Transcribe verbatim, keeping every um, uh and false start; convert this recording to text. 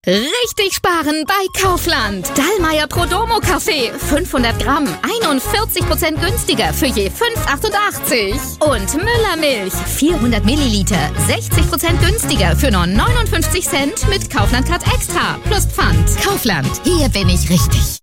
Richtig sparen bei Kaufland. Dallmayr Prodomo Kaffee, fünfhundert Gramm, einundvierzig Prozent günstiger für je fünf Euro achtundachtzig. Und Müller Milch, vierhundert Milliliter, sechzig Prozent günstiger für nur neunundfünfzig Cent mit Kaufland Card Extra plus Pfand. Kaufland, hier bin ich richtig.